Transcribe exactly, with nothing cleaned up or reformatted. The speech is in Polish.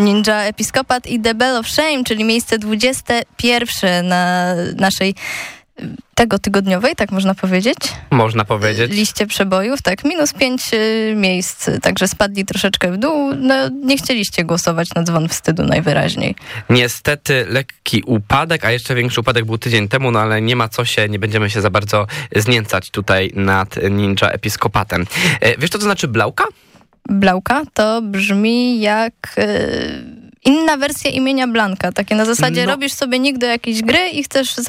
Ninja Episkopat i The Bell of Shame, czyli miejsce dwudzieste pierwsze na naszej tegotygodniowej, tak można powiedzieć? Można powiedzieć. Liście przebojów, tak, minus pięć y, miejsc, także spadli troszeczkę w dół. No, nie chcieliście głosować na Dzwon Wstydu najwyraźniej. Niestety lekki upadek, a jeszcze większy upadek był tydzień temu, no ale nie ma co się, nie będziemy się za bardzo znęcać tutaj nad Ninja Episkopatem. E, wiesz, co to znaczy blauka? Blauka to brzmi jak... Y, inna wersja imienia Blanka, takie na zasadzie No. robisz sobie nick do jakiejś gry i chcesz